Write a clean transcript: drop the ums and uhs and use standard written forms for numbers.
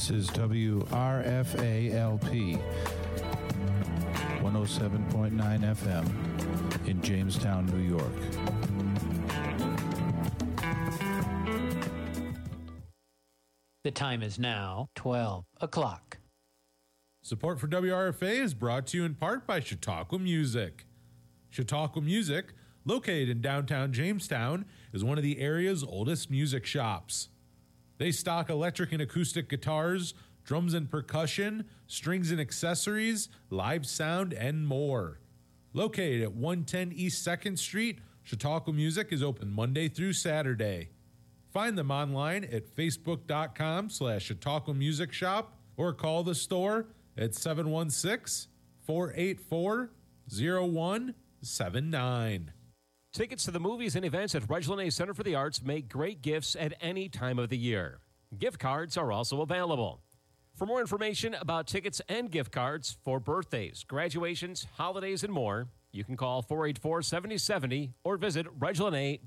This is WRFA-LP 107.9 FM in Jamestown, New York. The time is now 12 o'clock. Support for WRFA is brought to you in part by Chautauqua Music. Chautauqua Music, located in downtown Jamestown, is one of the area's oldest music shops. They stock electric and acoustic guitars, drums and percussion, strings and accessories, live sound, and more. Located at 110 East 2nd Street, Chautauqua Music is open Monday through Saturday. Find them online at facebook.com/Chautauqua Music Shop or call the store at 716-484-0179. Tickets to the movies and events at Regillane Center for the Arts make great gifts at any time of the year. Gift cards are also available. For more information about tickets and gift cards for birthdays, graduations, holidays, and more, you can call 484-7070 or visit Regillane.com.